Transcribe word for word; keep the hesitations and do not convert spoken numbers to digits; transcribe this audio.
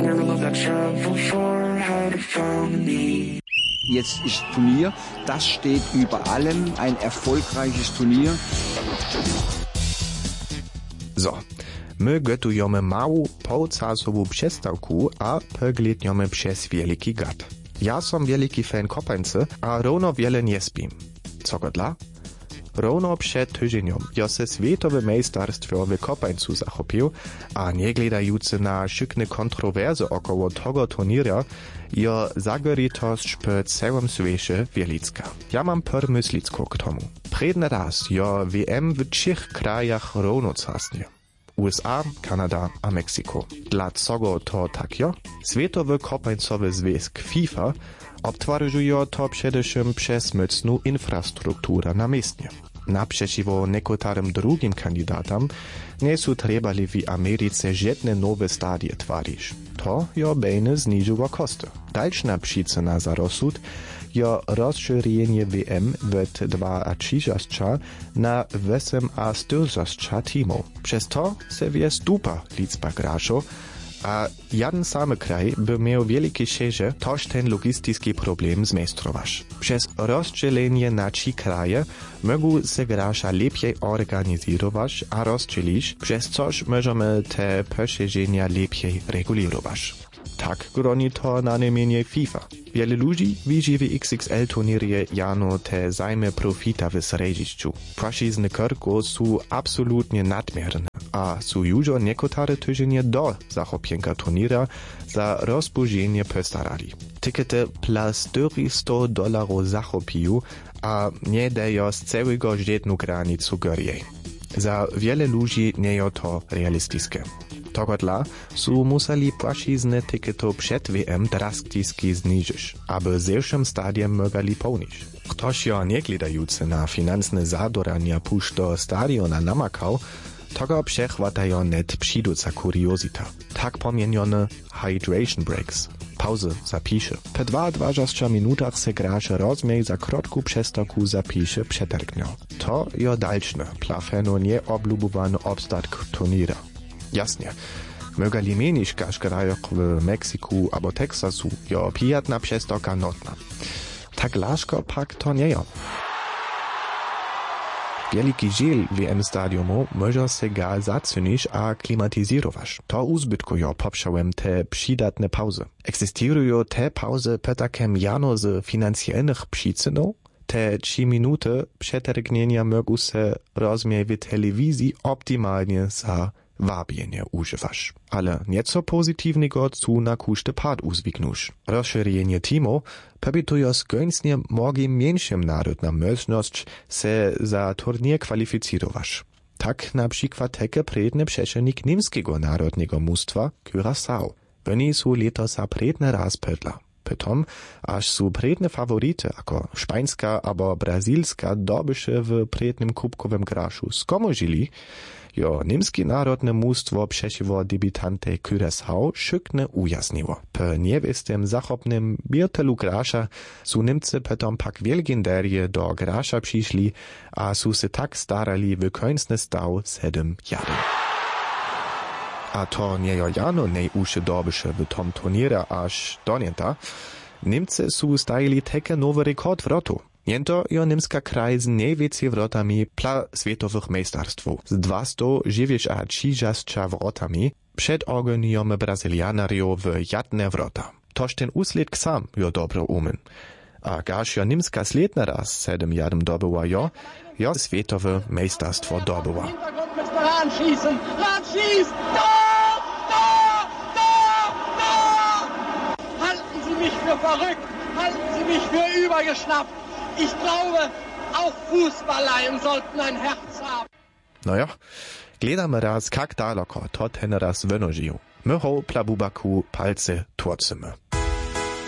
Jetzt ist Turnier, das steht über allem, ein erfolgreiches Turnier. So, my gotujemy mału, półczasową przestawku, a poglądamy przez wielki gad. Ja som wielki fan kopańcy, a równo wiele nie spim. Co go dla? Równo przed tydzieniem ja se światowe majsterstwo w kopańcu zachopił, a nie gledający na szykne kontrowersje około tego turnieja, ja zagorytość po całym świecie wielicka. Ja mam pomyslicko k tomu. Przedny raz ja W M w trzech krajach równo casnie. U S A, Kanada a Mexiko. Dlaczego to tak jo? Światowy kopańcowy związek FIFA obtwarzuje to przede wszystkim przez mocną infrastrukturę na miejscu. Naprzeciwo niekotarym drugim kandydatom nie są trebali w Ameryce żadne nowe stadie tworzyć. To jo bejne zniżyło koszty. Dalsza przyczyna za rozsud jo rozszerzenie W M w dwa a trzydzieści na osiem a czterdzieści teamów. Przez to se wie stupa liczba graczów, a jeden samy kraj by miał wielkie szczęście, toż ten logistyczny problem zmejstrować. Przez rozdzielenie na trzy kraje mogą se gracza lepiej organizować a rozdzielić, przez coś możemy te posiedzenia lepiej regulować. Tak groni to na imieniu FIFA. Wiele ludzi widzi w X X L turnierie jano te zajme profita w središću. Płaszczyzny korku są absolutnie nadmierne, a są już niektóre tygodnie do zachopienka turniera za rozburzenie postarali. Tykety plus czterysta dolarów zachopił, a nie dają z całego żadną granicę górniej. Za wiele ludzi nie jest to realistyczne. Tego dla są museli płaszczyzny tyketów przed W M drastycznie zniżyć, aby zewszym stadiem mogli pełnić. Ktoś ja nie gledający na finansne zadorania pusz do stadiona namakał, tego przechwatają net przydąca kuriozita. Tak pomienione hydration breaks. Pauzy zapisze. Po dwudziestu minutach se gracze rozmiej za krótką przestawkę zapisze przetargnią. To jo dalszne, plafeno nieoblubowany obstatk turniera. Jasnie, mogali menić kaszkrajok w Meksyku albo Teksasu, jo pijatna przestawka notna. Tak laszko pak to nie jo. Wielki dziel W M stadiumu może se ga zacynić a klimatyzować. To uzbytkuje poprzałem te przydatne pauzy. Egzystują te pauzy po takim jano z finansjalnych przyczynów? Te trzy minuty przetargnienia mogą se rozmiej w telewizji optymalnie za wabienie używasz. Ale nieco pozytywnego co na koszty pad uzwiknusz. Rozszerzenie teamu pobytuje skończnie mogę mniejszym narodna możliwość se za turnier kwalificować. Tak na przykład takie predny przeciwnik niemskiego narodnego mustwa Curaçao. Oni są letos za predny raz pedla. Potom, aż są predne faworyty, jako szpańska albo brazylska dobysze w prednym kubkowym graszu skomożyli, jo niemskie narodne mustwo przeciwko debiutante Curaçao szykne ujasniło. Po niewiestym zachopnym biertelu grasza są Niemcy potom pak wielgenderie do grasza przyszli, a są se tak starali w końcny stał sedem jeden. A to nie jo jano nej uše dobyše w tom turniera aż do nienta, Niemcy są stajili teke nowy rekord w rotu. Niento jo niemska kraj z najwięcej wrotami pla światowych majsterstwów. Z dwieście trzydzieści wrotami przed ogonijom Brazylianariów w jadne wrota. Toż ten usled sam jo dobro umen. A gaż jo niemska sledna raz sedem jeden dobyła jo, jo światowe majsterstwo dobyła. Rahn schießen! Rahn schießt! Tor! Tor! Tor! Tor! Halten Sie mich für verrückt! Halten Sie mich für übergeschnappt! Ich glaube, auch Fußballleien sollten ein Herz haben. Naja, gledamy raz, jak daleko to ten raz wynożył. My ho plabubaku palce tworcymy.